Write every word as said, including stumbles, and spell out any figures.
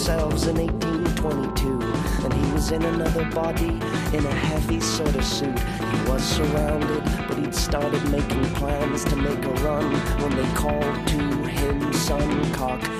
Selves in eighteen twenty-two, and he was in another body in a heavy sort of suit. He was surrounded, but he'd started making plans to make a run when they called to him, son, cock